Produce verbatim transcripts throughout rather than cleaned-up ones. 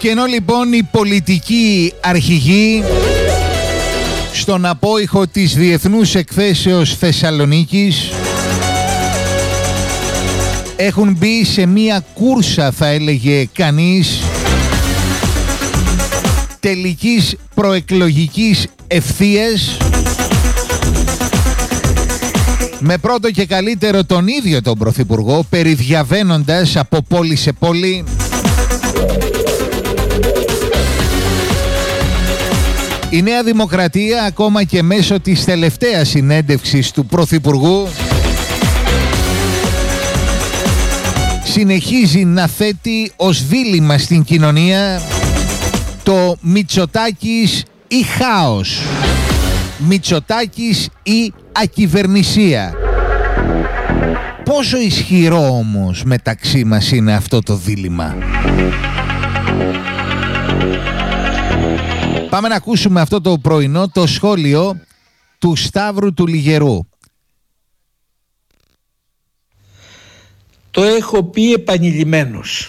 Και ενώ λοιπόν οι πολιτικοί αρχηγοί στον απόϊχο της Διεθνούς Εκθέσεως Θεσσαλονίκης έχουν μπει σε μία κούρσα, θα έλεγε κανείς, τελικής προεκλογικής ευθείας, με πρώτο και καλύτερο τον ίδιο τον Πρωθυπουργό, περιδιαβαίνοντας από πόλη σε πόλη η Νέα Δημοκρατία, ακόμα και μέσω της τελευταίας συνέντευξης του Πρωθυπουργού, συνεχίζει να θέτει ως δίλημμα στην κοινωνία το Μητσοτάκης ή χάος, Μητσοτάκης ή ακυβερνησία. Πόσο ισχυρό όμως μεταξύ μας είναι αυτό το δίλημμα? Πάμε να ακούσουμε αυτό το πρωινό το σχόλιο του Σταύρου του Λιγερού. Το έχω πει επανειλημμένως.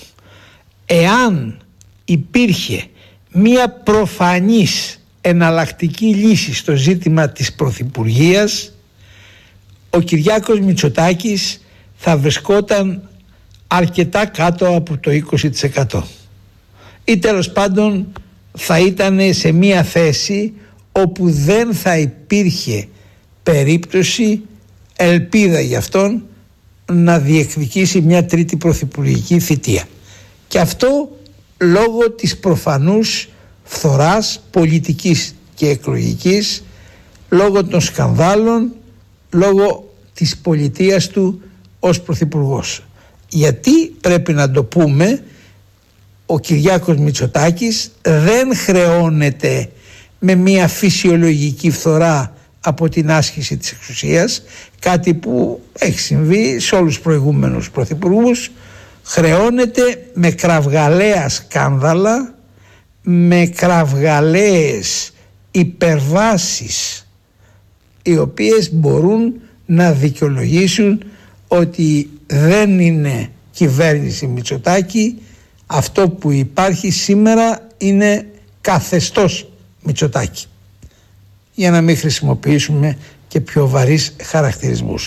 Εάν υπήρχε μία προφανής εναλλακτική λύση στο ζήτημα της πρωθυπουργίας, ο Κυριάκος Μητσοτάκης θα βρισκόταν αρκετά κάτω από το είκοσι τοις εκατό. Ή τέλος πάντων θα ήταν σε μία θέση όπου δεν θα υπήρχε περίπτωση, ελπίδα για αυτόν, να διεκδικήσει μια τρίτη πρωθυπουργική θητεία. Και αυτό λόγω της προφανούς φθοράς πολιτικής και εκλογικής, λόγω των σκανδάλων, λόγω της πολιτείας του ως πρωθυπουργός. Γιατί πρέπει να το πούμε, ο Κυριάκος Μητσοτάκης δεν χρεώνεται με μια φυσιολογική φθορά από την άσκηση της εξουσίας, κάτι που έχει συμβεί σε όλους τους προηγούμενους πρωθυπουργούς. Χρεώνεται με κραυγαλαία σκάνδαλα, με κραυγαλαίες υπερβάσεις, οι οποίες μπορούν να δικαιολογήσουν ότι δεν είναι κυβέρνηση Μητσοτάκη. Αυτό που υπάρχει σήμερα είναι καθεστώς Μητσοτάκη, για να μην χρησιμοποιήσουμε και πιο βαρύς χαρακτηρισμούς.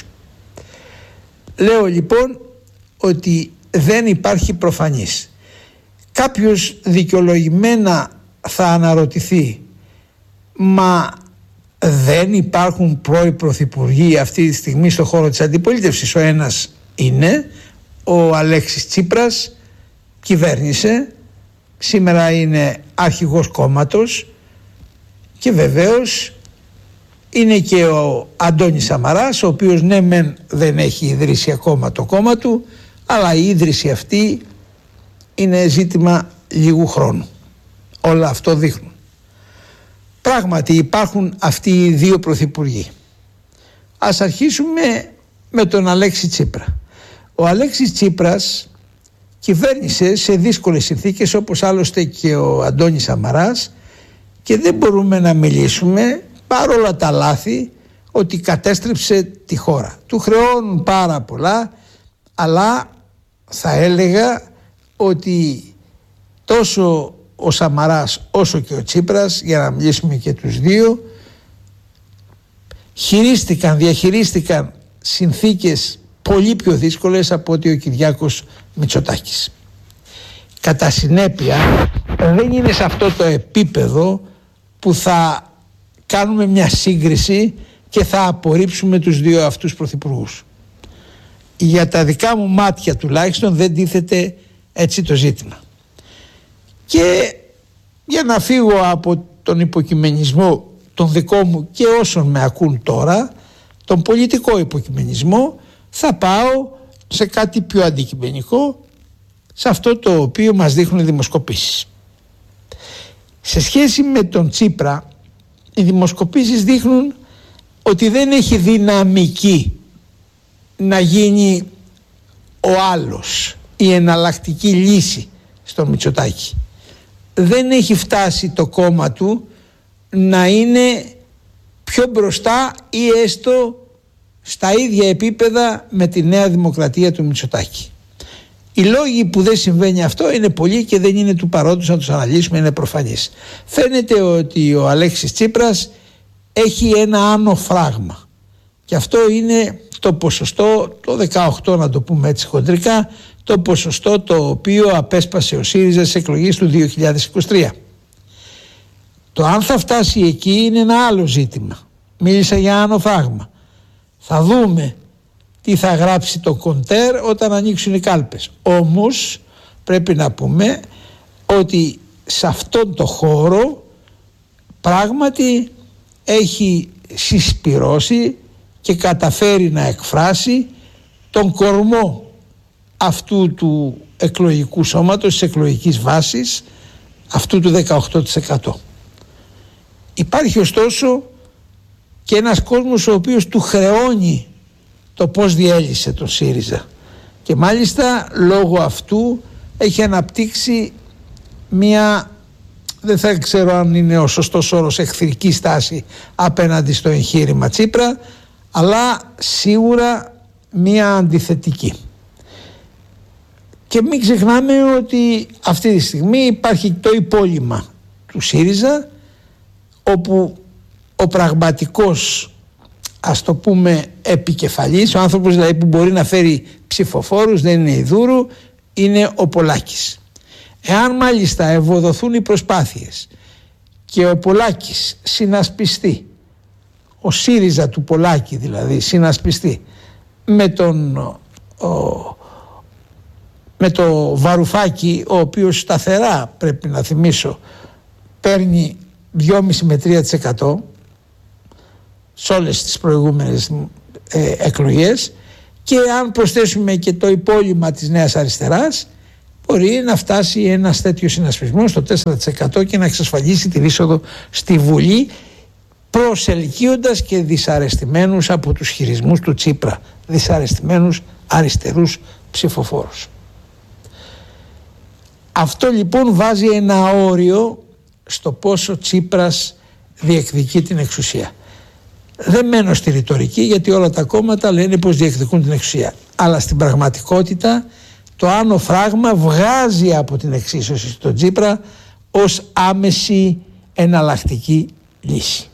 Λέω λοιπόν ότι δεν υπάρχει προφανής. Κάποιος δικαιολογημένα θα αναρωτηθεί, μα δεν υπάρχουν πρώην πρωθυπουργοί αυτή τη στιγμή στο χώρο της αντιπολίτευσης? Ο ένας είναι ο Αλέξης Τσίπρας, κυβέρνησε, σήμερα είναι αρχηγός κόμματος, και βεβαίως είναι και ο Αντώνης Σαμαράς, ο οποίος ναι μεν δεν έχει ιδρύσει ακόμα το κόμμα του, αλλά η ίδρυση αυτή είναι ζήτημα λίγου χρόνου. Όλα αυτό δείχνουν. Πράγματι υπάρχουν αυτοί οι δύο πρωθυπουργοί. Ας αρχίσουμε με τον Αλέξη Τσίπρα. Ο Αλέξης Τσίπρας κυβέρνησε σε δύσκολες συνθήκες, όπως άλλωστε και ο Αντώνης Σαμαράς, και δεν μπορούμε να μιλήσουμε, παρόλα τα λάθη, ότι κατέστρεψε τη χώρα. Του χρεώνουν πάρα πολλά, αλλά θα έλεγα ότι τόσο ο Σαμαράς όσο και ο Τσίπρας, για να μιλήσουμε και τους δύο, χειρίστηκαν, διαχειρίστηκαν συνθήκες πολύ πιο δύσκολες από ότι ο Κυριάκος Μητσοτάκης. Κατά συνέπεια δεν είναι σε αυτό το επίπεδο που θα κάνουμε μια σύγκριση και θα απορρίψουμε τους δύο αυτούς πρωθυπουργούς. Για τα δικά μου μάτια τουλάχιστον δεν τίθεται έτσι το ζήτημα. Και για να φύγω από τον υποκειμενισμό τον δικό μου και όσων με ακούν τώρα, τον πολιτικό υποκειμενισμό, θα πάω σε κάτι πιο αντικειμενικό, σε αυτό το οποίο μας δείχνουν οι δημοσκοπήσεις. Σε σχέση με τον Τσίπρα, οι δημοσκοπήσεις δείχνουν ότι δεν έχει δυναμική να γίνει ο άλλος, η εναλλακτική λύση στο Μητσοτάκη. Δεν έχει φτάσει το κόμμα του να είναι πιο μπροστά ή έστω στα ίδια επίπεδα με τη Νέα Δημοκρατία του Μητσοτάκη. Οι λόγοι που δεν συμβαίνει αυτό είναι πολλοί και δεν είναι του παρόντος να τους αναλύσουμε, είναι προφανής. Φαίνεται ότι ο Αλέξης Τσίπρας έχει ένα άνω φράγμα και αυτό είναι το ποσοστό, το δεκαοκτώ να το πούμε έτσι χοντρικά, το ποσοστό το οποίο απέσπασε ο ΣΥΡΙΖΑ στις εκλογές του δύο χιλιάδες είκοσι τρία. Το αν θα φτάσει εκεί είναι ένα άλλο ζήτημα. Μίλησα για άνω φράγμα. Θα δούμε τι θα γράψει το Κοντέρ όταν ανοίξουν οι κάλπες. Όμως πρέπει να πούμε ότι σε αυτόν το χώρο πράγματι έχει συσπυρώσει και καταφέρει να εκφράσει τον κορμό αυτού του εκλογικού σώματος, της εκλογικής βάσης, αυτού του δεκαοκτώ τοις εκατό. Υπάρχει ωστόσο και ένας κόσμος ο οποίος του χρεώνει το πώς διέλυσε τον ΣΥΡΙΖΑ και μάλιστα λόγω αυτού έχει αναπτύξει μια, δεν θα ξέρω αν είναι ο σωστός όρος, εχθρική στάση απέναντι στο εγχείρημα Τσίπρα, αλλά σίγουρα μια αντιθετική. Και μην ξεχνάμε ότι αυτή τη στιγμή υπάρχει το υπόλοιμα του ΣΥΡΙΖΑ, όπου ο πραγματικός, ας το πούμε, επικεφαλής, ο άνθρωπος δηλαδή που μπορεί να φέρει ψηφοφόρους, δεν είναι η Δούρου, είναι ο Πολάκης. Εάν μάλιστα ευοδοθούν οι προσπάθειες και ο Πολάκης συνασπιστεί, ο ΣΥΡΙΖΑ του Πολάκη δηλαδή συνασπιστεί με τον ο, με το Βαρουφάκη, ο οποίος σταθερά, πρέπει να θυμίσω, παίρνει δυόμισι με τρία τοις εκατό σε όλες τις προηγούμενες ε, εκλογές, και αν προσθέσουμε και το υπόλοιμα της Νέας Αριστεράς, μπορεί να φτάσει ένας τέτοιος συνασπισμός στο τέσσερα τοις εκατό και να εξασφαλίσει την είσοδο στη Βουλή, προσελκύοντας και δυσαρεστημένους από τους χειρισμούς του Τσίπρα, δυσαρεστημένους αριστερούς ψηφοφόρους. Αυτό λοιπόν βάζει ένα όριο στο πόσο Τσίπρας διεκδικεί την εξουσία. Δεν μένω στη ρητορική, γιατί όλα τα κόμματα λένε πως διεκδικούν την εξουσία, αλλά στην πραγματικότητα το άνω φράγμα βγάζει από την εξίσωση τον Τσίπρα ως άμεση εναλλακτική λύση.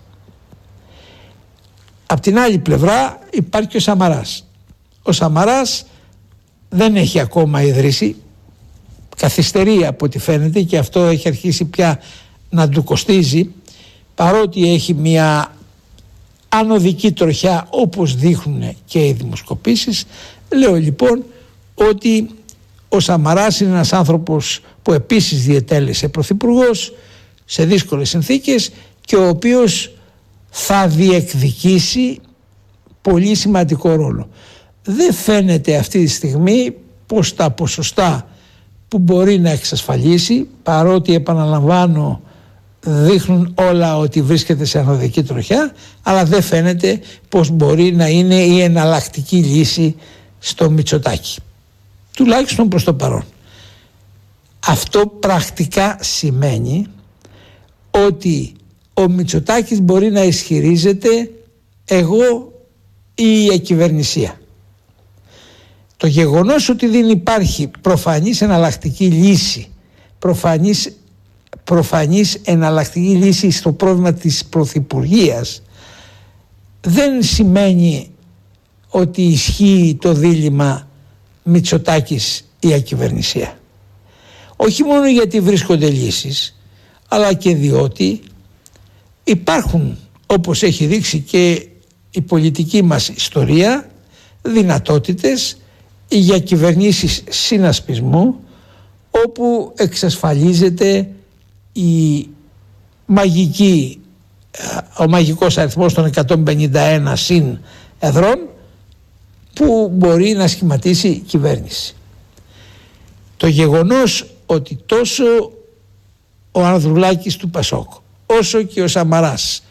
Απ' την άλλη πλευρά υπάρχει και ο Σαμαράς. Ο Σαμαράς δεν έχει ακόμα ιδρύσει, καθυστερεί από ό,τι φαίνεται, και αυτό έχει αρχίσει πια να του κοστίζει, παρότι έχει μια ανωδική τροχιά όπως δείχνουν και οι δημοσκοπήσεις. Λέω λοιπόν ότι ο Σαμαράς είναι ένας άνθρωπος που επίσης διετέλεσε πρωθυπουργός σε δύσκολες συνθήκες και ο οποίος θα διεκδικήσει πολύ σημαντικό ρόλο. Δεν φαίνεται αυτή τη στιγμή πως τα ποσοστά που μπορεί να εξασφαλίσει, παρότι επαναλαμβάνω δείχνουν όλα ότι βρίσκεται σε ανωδική τροχιά, αλλά δεν φαίνεται πως μπορεί να είναι η εναλλακτική λύση στο Μητσοτάκη, τουλάχιστον προς το παρόν. Αυτό πρακτικά σημαίνει ότι ο Μητσοτάκης μπορεί να ισχυρίζεται εγώ ή η εκυβερνησία. Το γεγονός ότι δεν υπάρχει προφανής εναλλακτική λύση, προφανής, προφανής εναλλακτική λύση στο πρόβλημα της πρωθυπουργίας, δεν σημαίνει ότι ισχύει το δίλημμα Μητσοτάκης ή ακυβερνησία. Όχι μόνο γιατί βρίσκονται λύσεις, αλλά και διότι υπάρχουν, όπως έχει δείξει και η πολιτική μας ιστορία, δυνατότητες για κυβερνήσεις συνασπισμού, όπου εξασφαλίζεται η μαγική, ο μαγικός αριθμός των εκατόν πενήντα ένα συν εδρών που μπορεί να σχηματίσει κυβέρνηση. Το γεγονός ότι τόσο ο Ανδρουλάκης του Πασόκ όσο και ο Σαμαράς,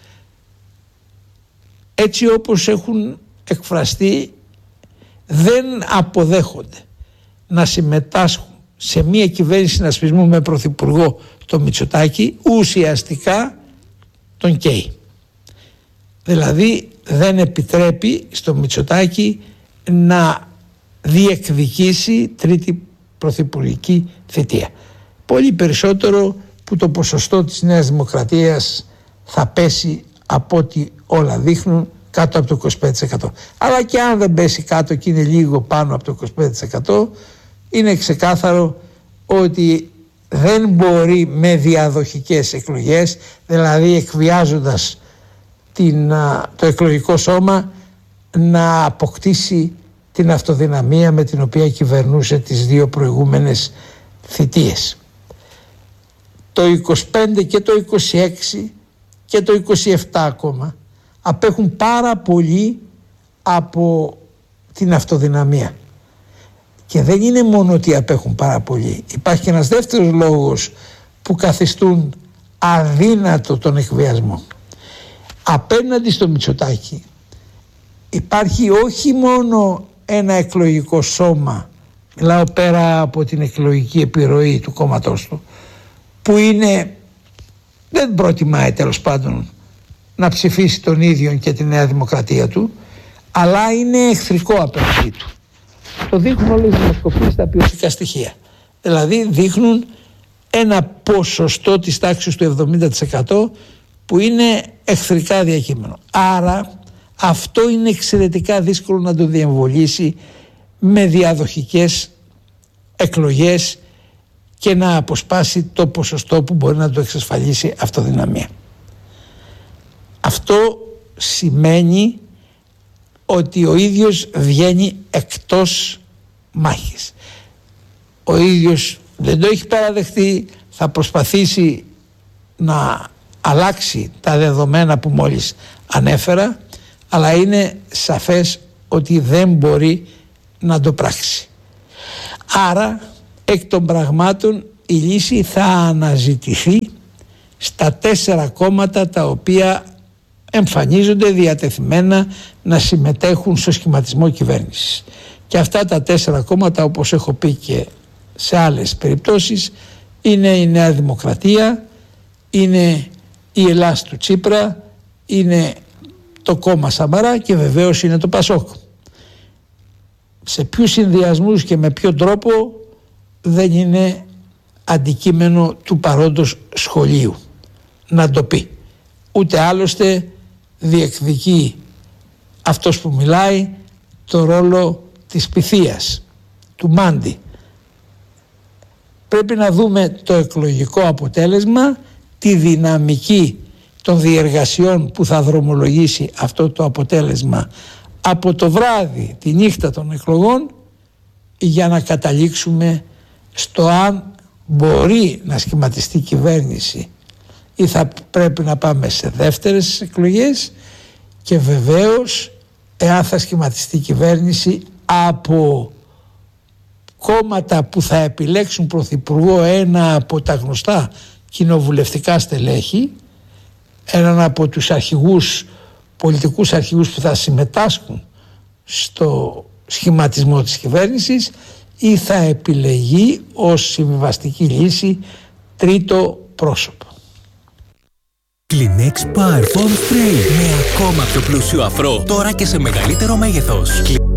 έτσι όπως έχουν εκφραστεί, δεν αποδέχονται να συμμετάσχουν σε μια κυβέρνηση συνασπισμού με πρωθυπουργό το Μητσοτάκη, ουσιαστικά τον καίει. Δηλαδή δεν επιτρέπει στο Μητσοτάκη να διεκδικήσει τρίτη πρωθυπουργική θητεία. Πολύ περισσότερο που το ποσοστό της Νέας Δημοκρατίας θα πέσει από ό,τι όλα δείχνουν κάτω από το είκοσι πέντε τοις εκατό. Αλλά και αν δεν πέσει κάτω και είναι λίγο πάνω από το είκοσι πέντε τοις εκατό, είναι ξεκάθαρο ότι δεν μπορεί με διαδοχικές εκλογές, δηλαδή εκβιάζοντας την, το εκλογικό σώμα, να αποκτήσει την αυτοδυναμία με την οποία κυβερνούσε τις δύο προηγούμενες θητείες. Το είκοσι πέντε και το είκοσι έξι και το είκοσι επτά ακόμα απέχουν πάρα πολύ από την αυτοδυναμία. Και δεν είναι μόνο ότι απέχουν πάρα πολύ. Υπάρχει και ένας δεύτερος λόγος που καθιστούν αδύνατο τον εκβιασμό. Απέναντι στο Μητσοτάκη υπάρχει όχι μόνο ένα εκλογικό σώμα, μιλάω πέρα από την εκλογική επιρροή του κόμματός του, που είναι, δεν προτιμάει τέλος πάντων να ψηφίσει τον ίδιο και τη Νέα Δημοκρατία του, αλλά είναι εχθρικό απέναντί του. Το δείχνουν όλες οι δημοσκοπήσεις στα ποιοτικά στοιχεία. Δηλαδή δείχνουν ένα ποσοστό της τάξης του εβδομήντα τοις εκατό που είναι εχθρικά διακείμενο. Άρα αυτό είναι εξαιρετικά δύσκολο να το διεμβολήσει με διαδοχικές εκλογές και να αποσπάσει το ποσοστό που μπορεί να το εξασφαλίσει αυτοδυναμία. Αυτό σημαίνει ότι ο ίδιος βγαίνει εκτός μάχης. Ο ίδιος δεν το έχει παραδεχτεί, θα προσπαθήσει να αλλάξει τα δεδομένα που μόλις ανέφερα, αλλά είναι σαφές ότι δεν μπορεί να το πράξει. Άρα εκ των πραγμάτων η λύση θα αναζητηθεί στα τέσσερα κόμματα τα οποία εμφανίζονται διατεθειμένα να συμμετέχουν στο σχηματισμό κυβέρνησης. Και αυτά τα τέσσερα κόμματα, όπως έχω πει και σε άλλες περιπτώσεις, είναι η Νέα Δημοκρατία, είναι η Ελλάς του Τσίπρα, είναι το κόμμα Σαμαρά και βεβαίως είναι το Πασόκ. Σε ποιους συνδυασμούς και με ποιο τρόπο δεν είναι αντικείμενο του παρόντος σχολείου να το πει. Ούτε άλλωστε διεκδικεί αυτός που μιλάει το ρόλο της πυθίας, του Μάντι. Πρέπει να δούμε το εκλογικό αποτέλεσμα, τη δυναμική των διεργασιών που θα δρομολογήσει αυτό το αποτέλεσμα από το βράδυ, τη νύχτα των εκλογών, για να καταλήξουμε στο αν μπορεί να σχηματιστεί κυβέρνηση ή θα πρέπει να πάμε σε δεύτερες εκλογές, και βεβαίως εάν θα σχηματιστεί κυβέρνηση από κόμματα που θα επιλέξουν πρωθυπουργό ένα από τα γνωστά κοινοβουλευτικά στελέχη, έναν από τους αρχηγούς, πολιτικούς αρχηγούς που θα συμμετάσχουν στο σχηματισμό της κυβέρνησης, ή θα επιλεγεί ως συμβιβαστική λύση τρίτο πρόσωπο. Kleenex Power Foam Spray με ακόμα πιο πλούσιο αφρό, τώρα και σε μεγαλύτερο μέγεθος.